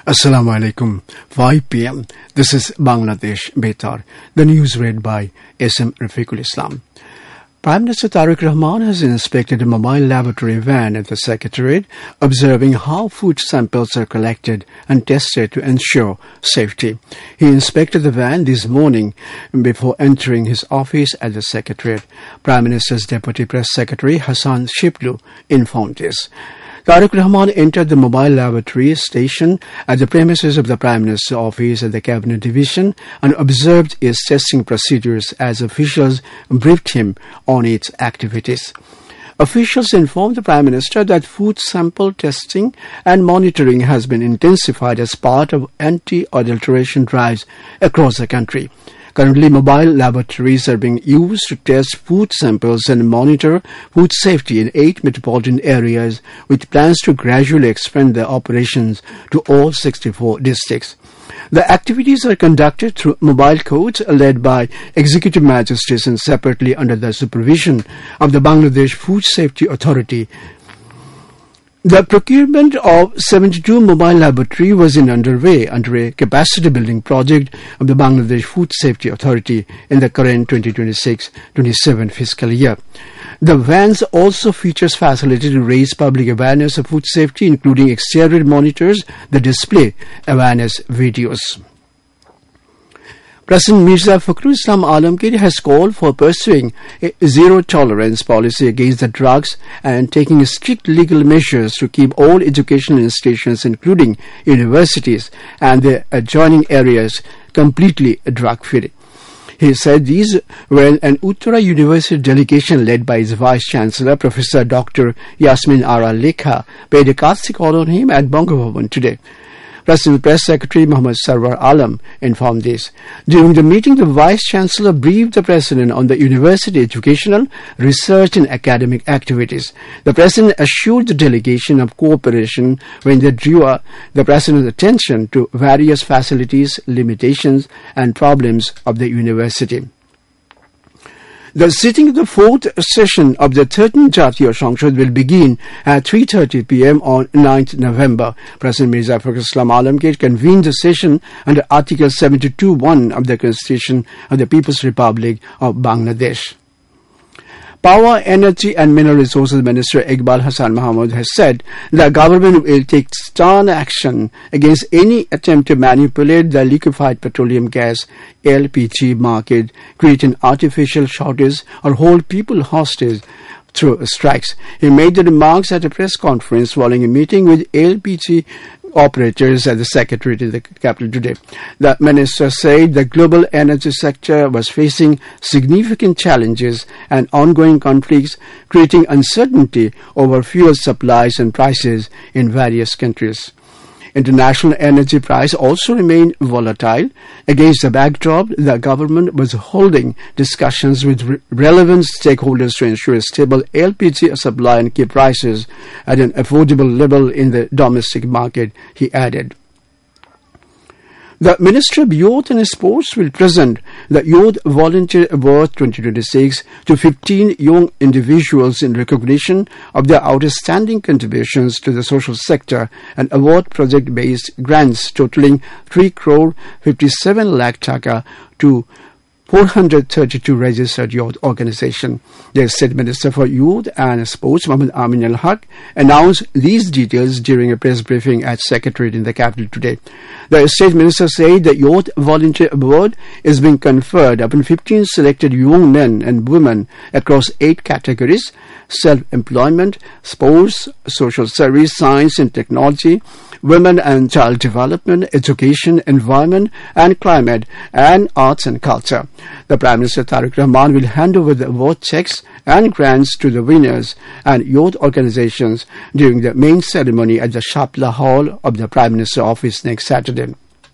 Assalamu alaikum. 5 p.m. This is Bangladesh Betar. The news read by S.M. Rafiqul Islam. Prime Minister Tariq Rahman has inspected a mobile laboratory van at the Secretariat, observing how food samples are collected and tested to ensure safety. He inspected the van this morning before entering his office at the Secretariat. Prime Minister's Deputy Press Secretary Hassan Shiblu informed this. Tariq Rahman entered the mobile laboratory station at the premises of the Prime Minister's office at the Cabinet Division and observed its testing procedures as officials briefed him on its activities. Officials informed the Prime Minister that food sample testing and monitoring has been intensified as part of anti-adulteration drives across the country. Currently, mobile laboratories are being used to test food samples and monitor food safety in 8 metropolitan areas, with plans to gradually expand their operations to all 64 districts. The activities are conducted through mobile codes led by executive magistrates and separately under the supervision of the Bangladesh Food Safety Authority. The procurement of 72 mobile laboratory was underway under a capacity building project of the Bangladesh Food Safety Authority in the current 2026-27 fiscal year. The vans also features facility to raise public awareness of food safety, including exterior monitors that display awareness videos. President Mirza Fakhrul Islam Alamgir has called for pursuing a zero-tolerance policy against the drugs and taking strict legal measures to keep all educational institutions, including universities and the adjoining areas, completely drug-free. He said these when an Uttara University delegation led by his Vice-Chancellor, Professor Dr. Yasmin Ara Lekha, paid a courtesy call on him at Bangabhavan today. President Press Secretary Muhammad Sarwar Alam informed this. During the meeting, the Vice-Chancellor briefed the President on the university educational, research and academic activities. The President assured the delegation of cooperation when they drew the President's attention to various facilities, limitations and problems of the university. The sitting of the fourth session of the 13th Jatiya Sanshad will begin at 3:30 p.m. on 9th November. President Mirza Fakhrul Islam Alamgir convened the session under Article 72(1) of the Constitution of the People's Republic of Bangladesh. Power, Energy and Mineral Resources Minister Iqbal Hasan Mahmood has said the government will take stern action against any attempt to manipulate the liquefied petroleum gas LPG market, create an artificial shortage or hold people hostage through strikes. He made the remarks at a press conference following a meeting with LPG operators at the Secretariat in the capital today. The minister said the global energy sector was facing significant challenges and ongoing conflicts, creating uncertainty over fuel supplies and prices in various countries. International energy price also remained volatile. Against the backdrop, the government was holding discussions with relevant stakeholders to ensure a stable LPG supply and keep prices at an affordable level in the domestic market, he added. The Ministry of Youth and Sports will present the Youth Volunteer Award 2026 to 15 young individuals in recognition of their outstanding contributions to the social sector and award project-based grants totaling 3 crore 57 lakh taka to 432 registered youth organizations. The State Minister for Youth and Sports, Muhammad Amin Al-Haq, announced these details during a press briefing at Secretariat in the capital today. The State Minister said the Youth Volunteer Award is being conferred upon 15 selected young men and women across 8 categories: self-employment, sports, social service, science and technology, women and child development, education, environment and climate, and arts and culture. The Prime Minister Tariq Rahman will hand over the award checks and grants to the winners and youth organizations during the main ceremony at the Shapla Hall of the Prime Minister's office next Saturday.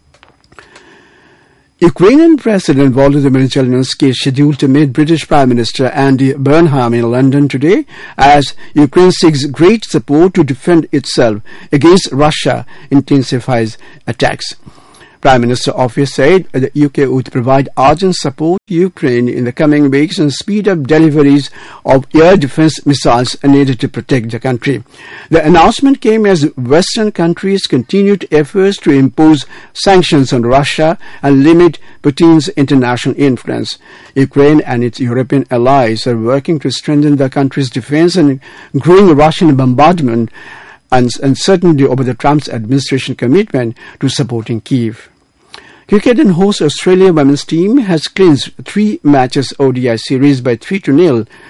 Ukrainian President Volodymyr Zelensky is scheduled to meet British Prime Minister Andy Burnham in London today as Ukraine seeks great support to defend itself against Russia intensifies attacks. Prime Minister's office said the UK would provide urgent support to Ukraine in the coming weeks and speed up deliveries of air defense missiles needed to protect the country. The announcement came as Western countries continued efforts to impose sanctions on Russia and limit Putin's international influence. Ukraine and its European allies are working to strengthen the country's defense and growing Russian bombardment and uncertainty over the Trump administration commitment to supporting Kyiv. Cricket and host Australia women's team has clinched 3 matches ODI series by 3-0